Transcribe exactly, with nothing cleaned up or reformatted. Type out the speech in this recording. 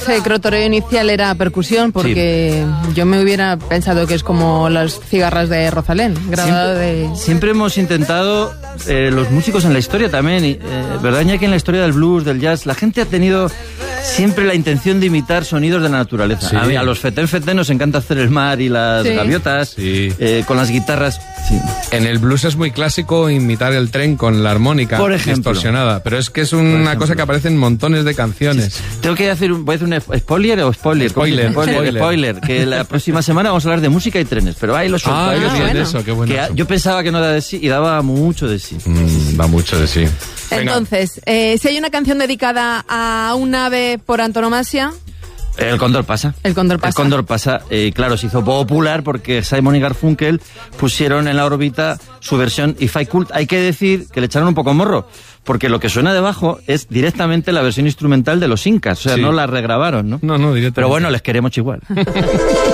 Ese crotoreo inicial era percusión, porque sí. Yo me hubiera pensado que es como las cigarras de Rosalén, grabado siempre, de... Siempre hemos intentado, eh, los músicos en la historia también, y, eh, ¿verdad, Iñaki? En la historia del blues, del jazz, la gente ha tenido siempre la intención de imitar sonidos de la naturaleza. Sí. A, mí, a los fetén fetén nos encanta hacer el mar y las sí. gaviotas, sí. eh, con las guitarras. Sí. En el blues es muy clásico imitar el tren con la armónica Por ejemplo. distorsionada, pero es que es una cosa que aparece en montones de canciones. Sí. Tengo que hacer un, voy a hacer un spoiler o spoiler. Spoiler, spoiler, spoiler. spoiler, que la próxima semana vamos a hablar de música y trenes, pero ahí lo suelto. Ah, ahí qué lo bien suelto. eso, qué bueno. Que eso. Yo pensaba que no daba de sí y daba mucho de sí. Mm, da mucho de sí. Entonces, eh, si hay una canción dedicada a un ave por antonomasia... El Cóndor pasa. El Cóndor pasa. El Cóndor pasa, eh, claro, se hizo popular porque Simon y Garfunkel pusieron en la órbita su versión If I Could. Hay que decir que le echaron un poco morro, porque lo que suena debajo es directamente la versión instrumental de los Incas, o sea, sí. no la regrabaron, ¿no? No, no, directamente. Pero bueno, les queremos igual.